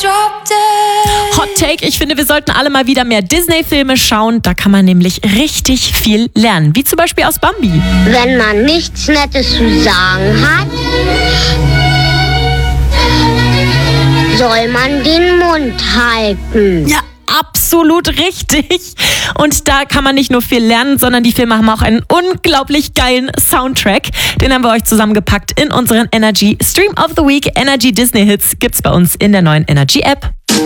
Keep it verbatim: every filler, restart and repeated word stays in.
Hot Take, ich finde, wir sollten alle mal wieder mehr Disney-Filme schauen. Da kann man nämlich richtig viel lernen, wie zum Beispiel aus Bambi. Wenn man nichts Nettes zu sagen hat, soll man den Mund halten. Ja, absolut richtig. Und da kann man nicht nur viel lernen, sondern die Filme haben auch einen unglaublich geilen Soundtrack. Den haben wir euch zusammengepackt in unseren Energy Stream of the Week. Energy Disney Hits gibt's bei uns in der neuen Energy App.